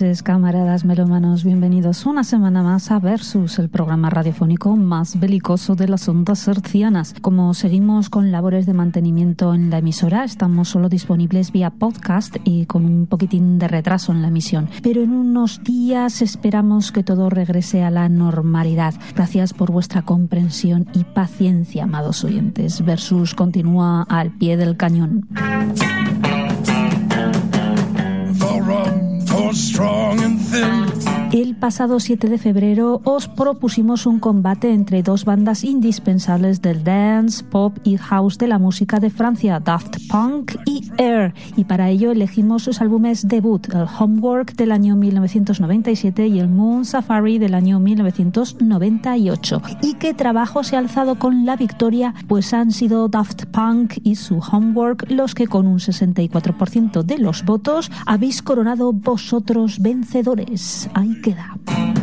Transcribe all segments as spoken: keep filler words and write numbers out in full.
noches, camaradas melómanos. Bienvenidos una semana más a Versus, el programa radiofónico más belicoso de las ondas hercianas. Como seguimos con labores de mantenimiento en la emisora, estamos solo disponibles vía podcast y con un poquitín de retraso en la emisión. Pero en unos días esperamos que todo regrese a la normalidad. Gracias por vuestra comprensión y paciencia, amados oyentes. Versus continúa al pie del cañón. El pasado siete de febrero os propusimos un combate entre dos bandas indispensables del dance, pop y house de la música de Francia, Daft Punk y Air, y para ello elegimos sus álbumes debut, el Homework del año mil novecientos noventa y siete y el Moon Safari del año mil novecientos noventa y ocho. ¿Y qué trabajo se ha alzado con la victoria? Pues han sido Daft Punk y su Homework los que con un sesenta y cuatro por ciento de los votos habéis coronado vosotros vencedores. Ahí queda.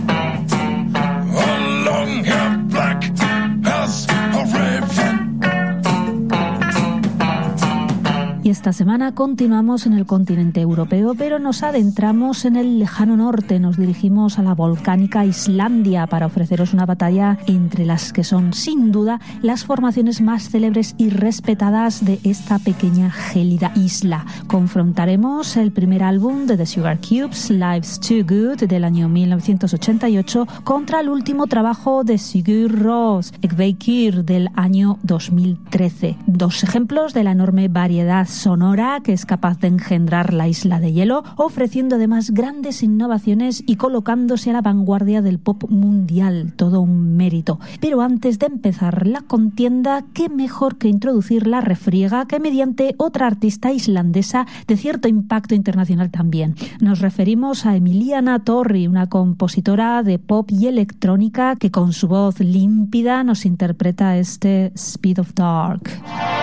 Y esta semana continuamos en el continente europeo, pero nos adentramos en el lejano norte. Nos dirigimos a la volcánica Islandia para ofreceros una batalla entre las que son, sin duda, las formaciones más célebres y respetadas de esta pequeña gélida isla. Confrontaremos el primer álbum de The Sugar Cubes, Life's Too Good, del año mil novecientos ochenta y ocho, contra el último trabajo de Sigur Rós, Ekveikir, del año dos mil trece. Dos ejemplos de la enorme variedad sonora que es capaz de engendrar la isla de hielo, ofreciendo además grandes innovaciones y colocándose a la vanguardia del pop mundial. Todo un mérito. Pero antes de empezar la contienda, qué mejor que introducir la refriega que mediante otra artista islandesa de cierto impacto internacional también. Nos referimos a Emiliana Torri, una compositora de pop y electrónica que con su voz límpida nos interpreta este Speed of Dark.